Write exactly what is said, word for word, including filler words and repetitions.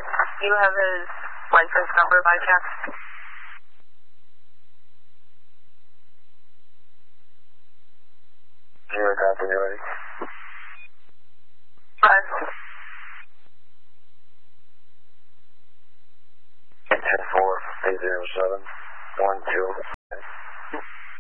Do you have his license number by chance? Zero copy, you ready? Five. ten four eight zero seven one two.